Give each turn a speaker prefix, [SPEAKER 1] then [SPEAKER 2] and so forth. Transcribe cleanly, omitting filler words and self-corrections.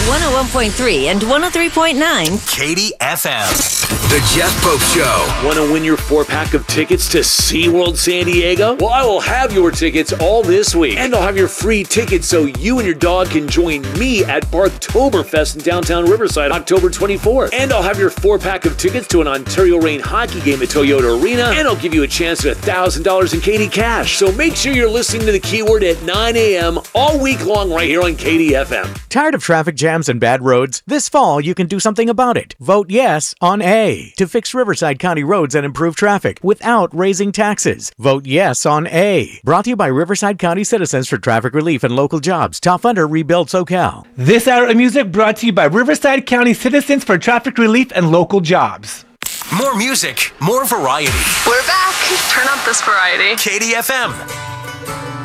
[SPEAKER 1] 101.3 and 103.9
[SPEAKER 2] Katie FM. The Jeff Pope Show.
[SPEAKER 3] Want to win your 4-pack of tickets to SeaWorld San Diego? Well, I will have your tickets all this week. And I'll have your free tickets so you and your dog can join me at Barktoberfest in downtown Riverside, October 24th. And I'll have your 4-pack of tickets to an Ontario Reign hockey game at Toyota Arena. And I'll give you a chance at $1,000 in Katie cash. So make sure you're listening to the Keyword at 9 a.m. all week long right here on Katie FM.
[SPEAKER 4] Tired of traffic jams and bad roads? This fall, you can do something about it. Vote yes on A to fix Riverside County roads and improve traffic without raising taxes. Vote yes on A. Brought to you by Riverside County Citizens for Traffic Relief and Local Jobs. Top funder, Rebuild SoCal.
[SPEAKER 5] This hour of music brought to you by Riverside County Citizens for Traffic Relief and Local Jobs.
[SPEAKER 2] More music, more variety.
[SPEAKER 6] We're back. Turn up this variety.
[SPEAKER 2] Katie FM.